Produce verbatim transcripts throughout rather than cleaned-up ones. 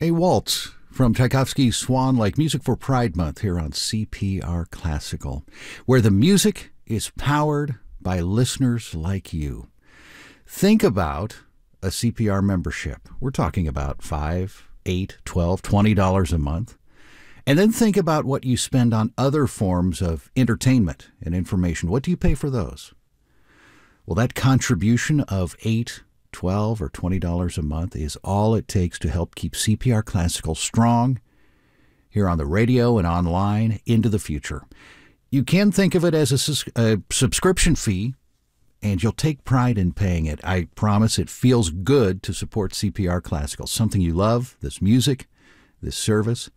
A waltz from Tchaikovsky's Swan Lake, music for Pride Month here on C P R Classical, where the music is powered by listeners like you. Think about a C P R membership. We're talking about five, eight, twelve, twenty dollars a month. And then think about what you spend on other forms of entertainment and information. What do you pay for those? Well, that contribution of eight, twelve, or twenty dollars a month is all it takes to help keep C P R Classical strong here on the radio and online into the future. You can think of it as a, sus- a subscription fee, and you'll take pride in paying it. I promise it feels good to support C P R Classical, something you love, this music, this service.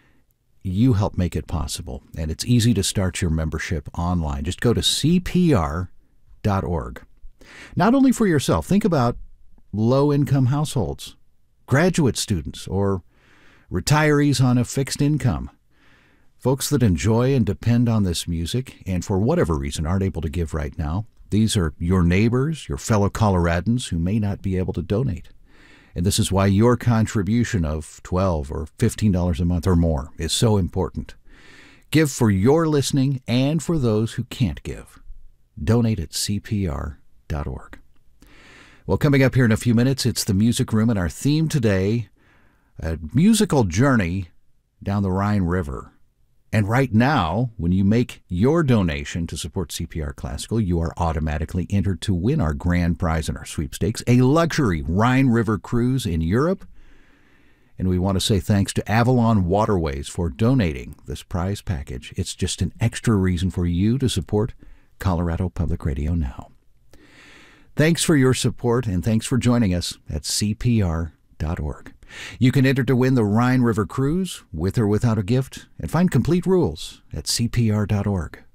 You help make it possible, and it's easy to start your membership online. Just go to C P R dot org. Not only for yourself, think about low-income households, graduate students, or retirees on a fixed income, folks that enjoy and depend on this music and for whatever reason aren't able to give right now. These are your neighbors, your fellow Coloradans who may not be able to donate. And this is why your contribution of twelve dollars or fifteen dollars a month or more is so important. Give for your listening and for those who can't give. Donate at C P R dot org. Well, coming up here in a few minutes, it's the Music Room, and our theme today, a musical journey down the Rhine River. And right now, when you make your donation to support C P R Classical, you are automatically entered to win our grand prize in our sweepstakes, a luxury Rhine River cruise in Europe. And we want to say thanks to Avalon Waterways for donating this prize package. It's just an extra reason for you to support Colorado Public Radio now. Thanks for your support, and thanks for joining us at C P R dot org. You can enter to win the Rhine River Cruise, with or without a gift, and find complete rules at C P R dot org.